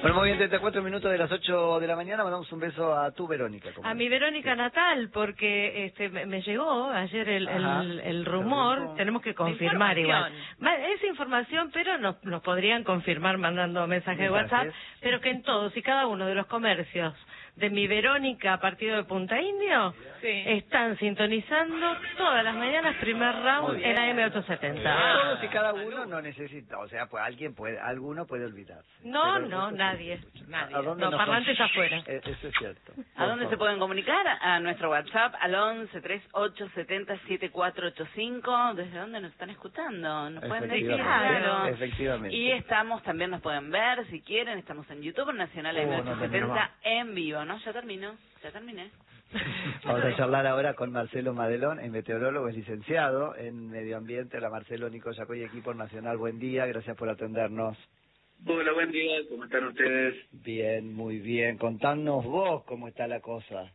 Bueno, muy bien, 34 minutos de las 8 de la mañana. Mandamos un beso a tu Verónica. A mi Verónica natal, porque me llegó ayer el rumor, tenemos que confirmar igual. Es información, pero nos podrían confirmar mandando mensaje de WhatsApp, pero que en todos y cada uno de los comercios de mi Verónica, partido de Punta Indio, están sintonizando todas las mañanas primer round en AM870. Todos y cada uno no necesita, o sea, pues alguno puede olvidarse. No, nadie. No, parlantes afuera. Eso es cierto. ¿A dónde se pueden comunicar? A nuestro WhatsApp al 11 3870 7485. ¿Desde dónde nos están escuchando? Nos pueden decir. Claro. Efectivamente. Y también nos pueden ver si quieren. Estamos en YouTube, Nacional AM870 en vivo, ¿no? Ya terminé. Vamos a charlar ahora con Marcelo Madelón, es meteorólogo, es licenciado en Medio Ambiente. Hola Marcelo, Nico Yacoy, equipo nacional, buen día, gracias por atendernos. Hola, buen día, ¿cómo están ustedes? Bien, muy bien. Contanos vos cómo está la cosa.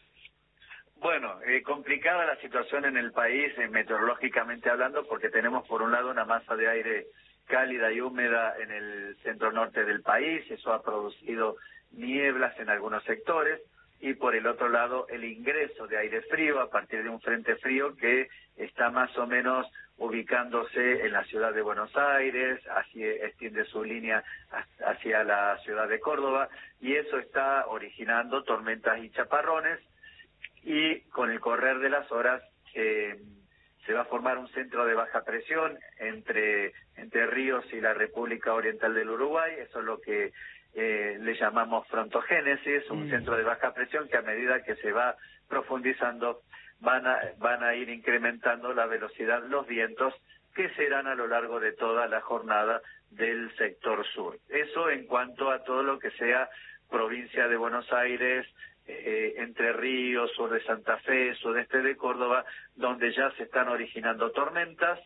Bueno, complicada la situación en el país, meteorológicamente hablando, porque tenemos por un lado una masa de aire cálida y húmeda en el centro norte del país, eso ha producido nieblas en algunos sectores, y por el otro lado el ingreso de aire frío a partir de un frente frío que está más o menos ubicándose en la ciudad de Buenos Aires, así extiende su línea hacia la ciudad de Córdoba, y eso está originando tormentas y chaparrones, y con el correr de las horas se va a formar un centro de baja presión entre Ríos y la República Oriental del Uruguay. Eso es lo que le llamamos frontogénesis, un centro de baja presión que a medida que se va profundizando van a ir incrementando la velocidad, los vientos que serán a lo largo de toda la jornada del sector sur. Eso en cuanto a todo lo que sea provincia de Buenos Aires, Entre Ríos, sur de Santa Fe, sudeste de Córdoba, donde ya se están originando tormentas.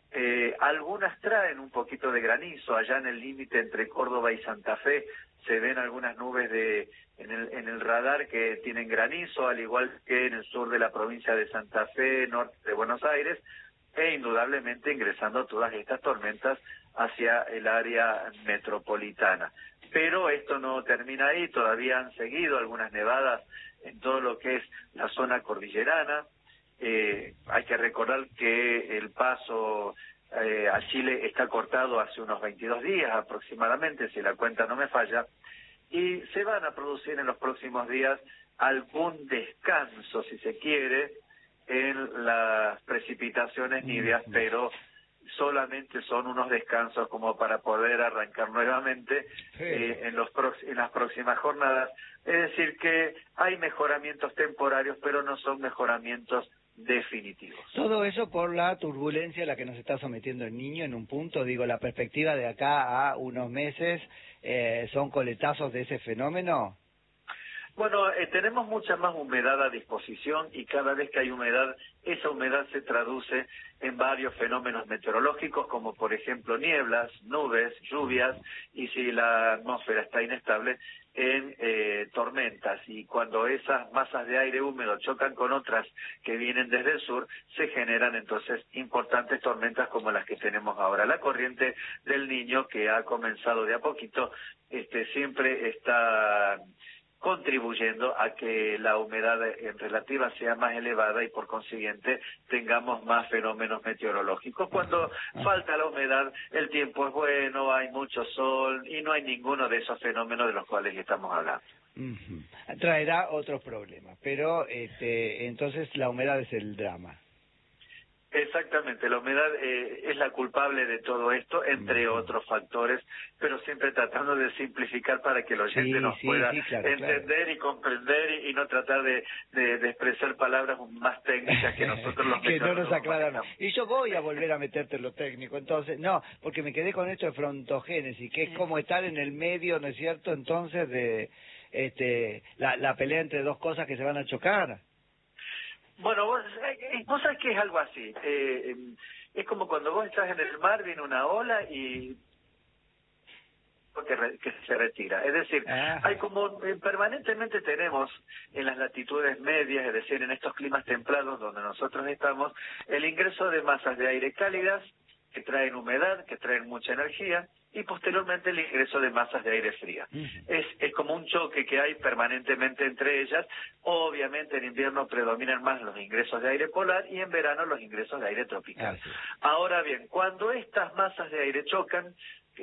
Algunas traen un poquito de granizo. Allá en el límite entre Córdoba y Santa Fe se ven algunas nubes en el radar que tienen granizo, al igual que en el sur de la provincia de Santa Fe, norte de Buenos Aires, e indudablemente ingresando todas estas tormentas hacia el área metropolitana. Pero esto no termina ahí, todavía han seguido algunas nevadas en todo lo que es la zona cordillerana. Hay que recordar que el paso a Chile está cortado hace unos 22 días aproximadamente, si la cuenta no me falla, y se van a producir en los próximos días algún descanso, si se quiere, en las precipitaciones niveas, pero solamente son unos descansos como para poder arrancar nuevamente en las próximas jornadas. Es decir, que hay mejoramientos temporarios, pero no son mejoramientos definitivos. Todo eso por la turbulencia a la que nos está sometiendo el Niño en un punto. Digo, la perspectiva de acá a unos meses, ¿son coletazos de ese fenómeno? Bueno, tenemos mucha más humedad a disposición y cada vez que hay humedad, esa humedad se traduce en varios fenómenos meteorológicos, como por ejemplo nieblas, nubes, lluvias, y si la atmósfera está inestable, en tormentas. Y cuando esas masas de aire húmedo chocan con otras que vienen desde el sur, se generan entonces importantes tormentas como las que tenemos ahora. La corriente del Niño, que ha comenzado de a poquito, siempre está contribuyendo a que la humedad en relativa sea más elevada y por consiguiente tengamos más fenómenos meteorológicos. Cuando falta la humedad, el tiempo es bueno, hay mucho sol y no hay ninguno de esos fenómenos de los cuales estamos hablando. Traerá otros problemas, pero entonces la humedad es el drama. Exactamente, la humedad es la culpable de todo esto, entre otros factores, pero siempre tratando de simplificar para que el oyente nos pueda entender y comprender y no tratar de expresar palabras más técnicas que nosotros los que no nos aclaran. Y yo voy a volver a meterte en lo técnico, entonces, no, porque me quedé con esto de frontogénesis, que es como estar en el medio, ¿no es cierto?, entonces de la pelea entre dos cosas que se van a chocar. Bueno, vos sabés que es algo así. Es como cuando vos estás en el mar, viene una ola y que se retira. Es decir, hay como permanentemente tenemos en las latitudes medias, es decir, en estos climas templados donde nosotros estamos, el ingreso de masas de aire cálidas que traen humedad, que traen mucha energía, y posteriormente el ingreso de masas de aire fría. Es como un choque que hay permanentemente entre ellas. Obviamente en invierno predominan más los ingresos de aire polar y en verano los ingresos de aire tropical. Ahora bien, cuando estas masas de aire chocan,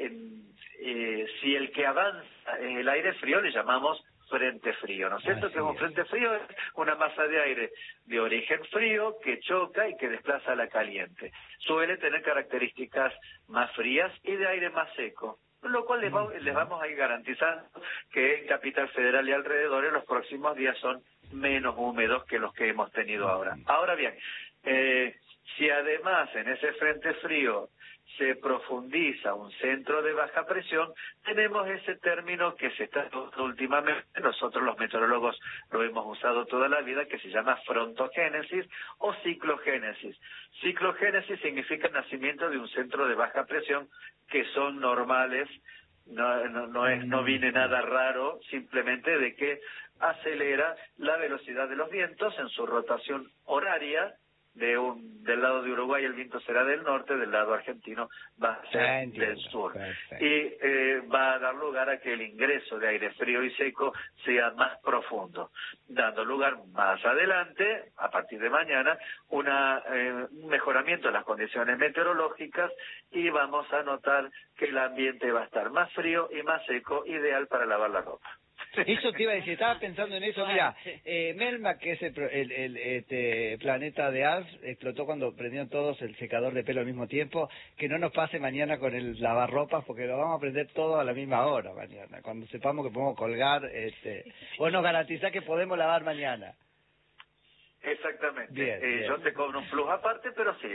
si el que avanza es el aire frío, le llamamos frente frío, ¿no es cierto? Que un frente frío es una masa de aire de origen frío que choca y que desplaza a la caliente. Suele tener características más frías y de aire más seco, lo cual les vamos a ir garantizando que en Capital Federal y alrededor en los próximos días son menos húmedos que los que hemos tenido ahora. Ahora bien, si además en ese frente frío se profundiza un centro de baja presión, tenemos ese término que se está usando últimamente, nosotros los meteorólogos lo hemos usado toda la vida, que se llama frontogénesis o ciclogénesis. Ciclogénesis significa el nacimiento de un centro de baja presión que son normales, no viene nada raro, simplemente de que acelera la velocidad de los vientos en su rotación horaria. Del lado de Uruguay el viento será del norte, del lado argentino va a ser del sur. Perfecto. Y va a dar lugar a que el ingreso de aire frío y seco sea más profundo, dando lugar más adelante, a partir de mañana, un mejoramiento de las condiciones meteorológicas y vamos a notar que el ambiente va a estar más frío y más seco, ideal para lavar la ropa. Eso te iba a decir, estaba pensando en eso. Mira, Melmac, que es el planeta de Alf, explotó cuando prendieron todos el secador de pelo al mismo tiempo. Que no nos pase mañana con el lavarropas, porque lo vamos a prender todo a la misma hora mañana, cuando sepamos que podemos colgar. Vos nos garantizás que podemos lavar mañana. Exactamente. Bien. Yo te cobro un plus aparte, pero sí.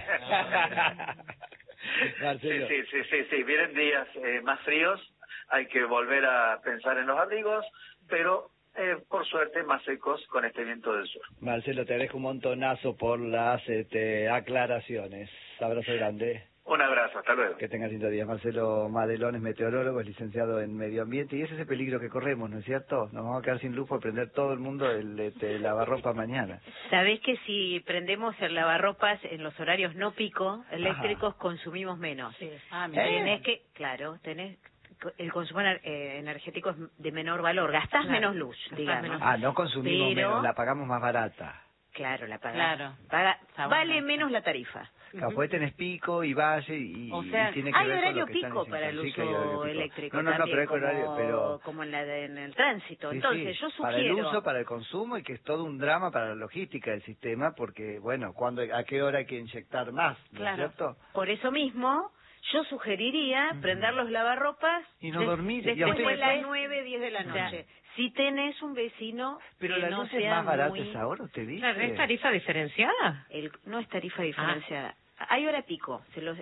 Sí, vienen días más fríos. Hay que volver a pensar en los abrigos, pero por suerte más secos con este viento del sur. Marcelo, te agradezco un montonazo por las aclaraciones. Abrazo grande. Un abrazo, hasta luego. Que tengas lindo día. Marcelo Madelón es meteorólogo, es licenciado en medio ambiente, y ese es el peligro que corremos, ¿no es cierto? Nos vamos a quedar sin luz por prender todo el mundo el lavarropa mañana. Sabés que si prendemos el lavarropas en los horarios no pico eléctricos, consumimos menos. Sí. Tenés que, tenés el consumo energético es de menor valor, gastás menos luz, digamos. No consumimos menos, la pagamos más barata. Claro, la pagás. Vale menos la tarifa. Después tenés pico y valle y tiene que hay ver horario con lo que pico para el uso eléctrico. No, pero hay horario, como en el tránsito. Entonces, yo sugiero... Para el uso, para el consumo, y que es todo un drama para la logística del sistema, porque, bueno, a qué hora hay que inyectar más, ¿no es cierto? Por eso mismo... Yo sugeriría prender los lavarropas y no dormir después de las 9, 10 de la noche. Si tenés un vecino pero que la no luz sea es más barata muy... ahora, ¿te dice? ¿Es tarifa diferenciada? No es tarifa diferenciada. Hay hora pico.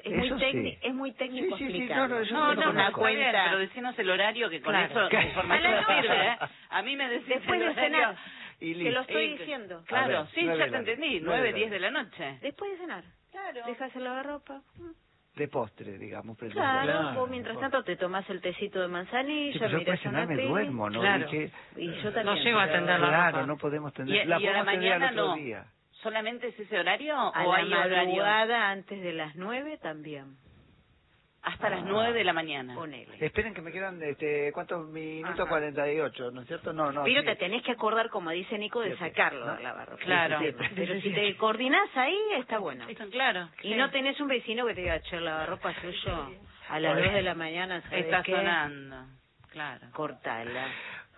Es muy técnico explicar. No, una cuenta. Pero decinos el horario, que con eso la información sirve. A mí me decís después de cenar. Te lo estoy diciendo. Claro, ya te entendí. 9, 10 de la noche. Después de cenar. Claro. Dejas el lavarropa. De postre, digamos. Claro, vos mientras tanto te tomás el tecito de manzanilla, yo después de cenar me duermo, ¿no? Claro. Y yo también. No llego a tender la ropa. Claro, no podemos tender. ¿Y a la mañana no? ¿Solamente es ese horario o hay horario? Antes de las 9 también. Hasta las 9 de la mañana. Ponele. Esperen que me quedan, ¿cuántos minutos? 48, ¿no es cierto? No. Pero te tenés que acordar, como dice Nico, de sacarlo de la lavarropa. Claro. Pero si te coordinás ahí, está bueno. Claro. Y no tenés un vecino que te diga, che, la lavarropa suyo a las 2 de la mañana, ¿sabes está qué? Sonando. Claro. Cortala.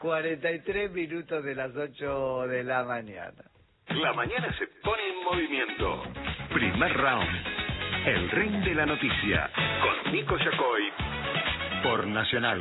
43 minutos de las 8 de la mañana. La mañana se pone en movimiento. Primer round. El ring de la noticia. Con Nico Yacoy. Por Nacional.